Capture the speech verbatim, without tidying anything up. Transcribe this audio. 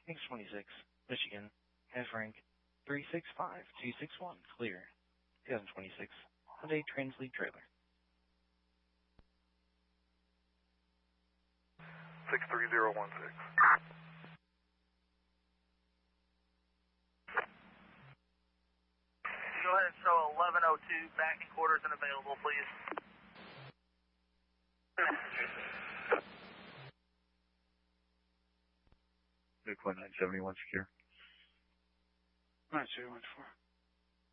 Phoenix twenty-six, Michigan, F rank three six five two six one, clear. twenty twenty-six Hyundai Translead trailer. six three zero one six. Go ahead and show eleven oh two, backing quarters and available, please. Midpoint nine seventy-one secure. nine seven one four.